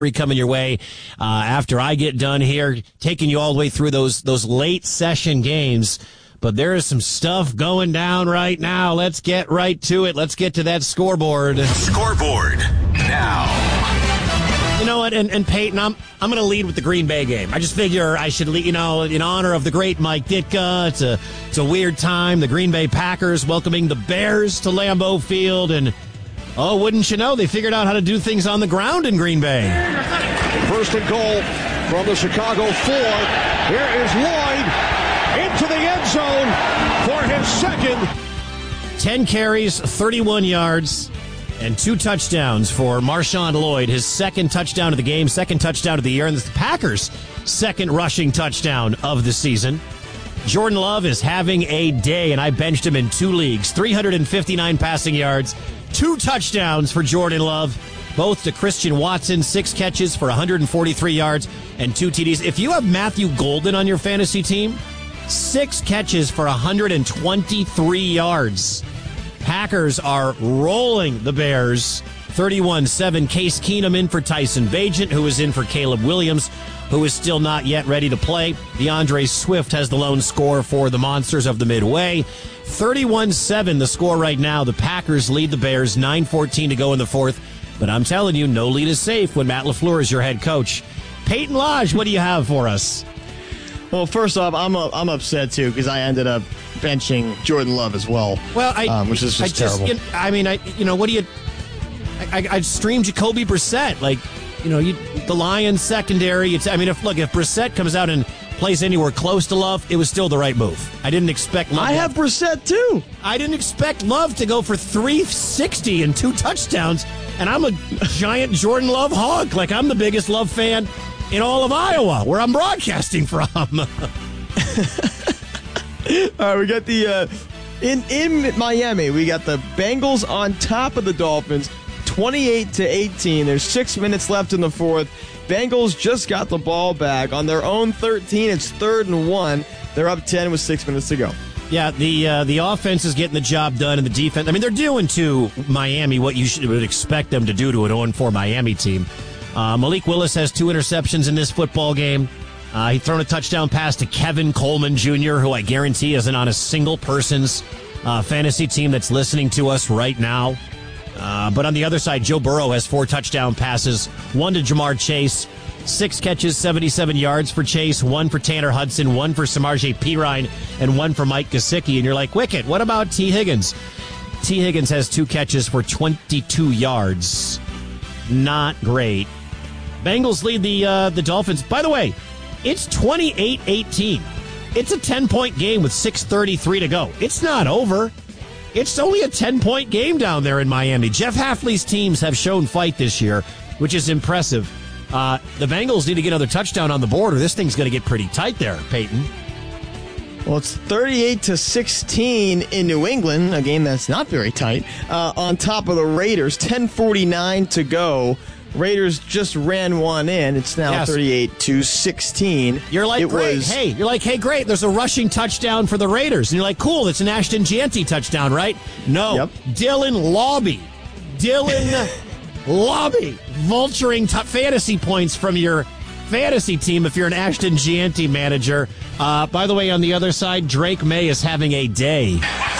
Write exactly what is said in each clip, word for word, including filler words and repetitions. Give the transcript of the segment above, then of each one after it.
coming your way uh, after I get done here, taking you all the way through those those late session games. But there is some stuff going down right now. Let's get right to it. Let's get to that scoreboard. Scoreboard now. You know what? And, and Peyton, I'm I'm going to lead with the Green Bay game. I just figure I should lead, you know, in honor of the great Mike Ditka. It's a it's a weird time. The Green Bay Packers welcoming the Bears to Lambeau Field, and oh, wouldn't you know, they figured out how to do things on the ground in Green Bay. First and goal from the Chicago four. Here is Lloyd into the end zone for his second. ten carries, thirty-one yards, and two touchdowns for Marshawn Lloyd. His second touchdown of the game, second touchdown of the year, and the Packers' second rushing touchdown of the season. Jordan Love is having a day, and I benched him in two leagues. three hundred fifty-nine passing yards, two touchdowns for Jordan Love, both to Christian Watson, six catches for one hundred forty-three yards and two T Ds. If you have Matthew Golden on your fantasy team, six catches for one hundred twenty-three yards. Packers are rolling the Bears thirty-one seven. Case Keenum in for Tyson Bagent, who is in for Caleb Williams, who is still not yet ready to play. DeAndre Swift has the lone score for the Monsters of the Midway. thirty-one seven the score right now. The Packers lead the Bears, nine fourteen to go in the fourth. But I'm telling you, no lead is safe when Matt LaFleur is your head coach. Peyton Lodge, what do you have for us? Well, first off, I'm a, I'm upset, too, because I ended up benching Jordan Love as well. Well, I, um, which is just, I just terrible. You know, I mean, I, you know, what do you... I, I, I streamed Jacoby Brissett. Like, you know, you, the Lions secondary. It's, I mean, if look, if Brissett comes out and plays anywhere close to Love, it was still the right move. I didn't expect Love. I have Brissett, too. I didn't expect Love to go for three sixty and two touchdowns, and I'm a giant Jordan Love hog. Like, I'm the biggest Love fan in all of Iowa, where I'm broadcasting from. All right, we got the uh, in in Miami. We got the Bengals on top of the Dolphins, twenty-eight to eighteen. There's six minutes left in the fourth. Bengals just got the ball back on their own thirteen. It's third and one. They're up ten with six minutes to go. Yeah, the uh, the offense is getting the job done, and the defense. I mean, they're doing to Miami what you should, would expect them to do to an oh and four Miami team. Uh, Malik Willis has two interceptions in this football game. Uh, he's thrown a touchdown pass to Kevin Coleman Junior, who I guarantee isn't on a single person's uh, fantasy team that's listening to us right now. Uh, but on the other side, Joe Burrow has four touchdown passes, one to Jamar Chase, six catches, seventy-seven yards for Chase, one for Tanner Hudson, one for Samaje Perine, and one for Mike Gesicki. And you're like, Wicket, what about T. Higgins? T. Higgins has two catches for twenty-two yards. Not great. Bengals lead the uh, the Dolphins. By the way, it's twenty-eight eighteen. It's a ten-point game with six thirty-three to go. It's not over. It's only a ten-point game down there in Miami. Jeff Hafley's teams have shown fight this year, which is impressive. Uh, the Bengals need to get another touchdown on the board, or this thing's going to get pretty tight there, Peyton. Well, it's thirty-eight to sixteen in New England, a game that's not very tight, uh, on top of the Raiders. ten forty-nine to go. Raiders just ran one in. It's now yes. thirty-eight to sixteen. You're like, it great. Was, hey, you're like, hey, great. There's a rushing touchdown for the Raiders. And you're like, cool. It's an Ashton Jeanty touchdown, right? No. Yep. Dylan Lobby. Dylan Lobby. Vulturing t- fantasy points from your fantasy team if you're an Ashton Jeanty manager. Uh, by the way, on the other side, Drake May is having a day.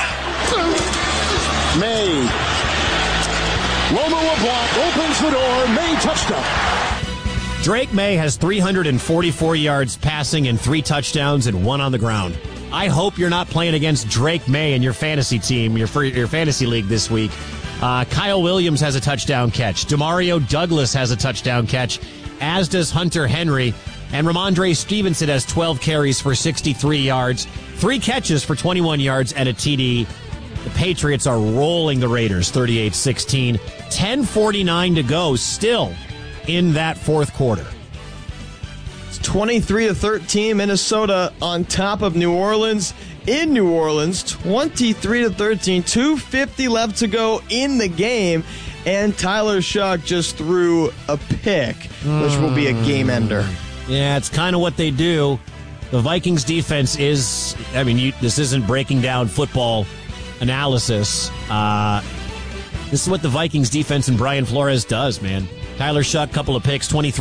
May. Loma LeBlanc opens the door. May touchdown. Drake May has three hundred forty-four yards passing and three touchdowns and one on the ground. I hope you're not playing against Drake May in your fantasy team, your your fantasy league this week. Uh, Kyle Williams has a touchdown catch. Demario Douglas has a touchdown catch, as does Hunter Henry. And Ramondre Stevenson has twelve carries for sixty-three yards, three catches for twenty-one yards, and a T D. The Patriots are rolling the Raiders thirty-eight sixteen. ten forty-nine to go still in that fourth quarter. It's twenty-three to thirteen. Minnesota on top of New Orleans. In New Orleans, twenty-three to thirteen. two fifty left to go in the game. And Tyler Shuck just threw a pick, which will be a game ender. Yeah, it's kind of what they do. The Vikings defense is, I mean, you, this isn't breaking down football analysis. Uh, this is what the Vikings defense and Brian Flores does, man. Kyler Shuck, couple of picks, twenty-three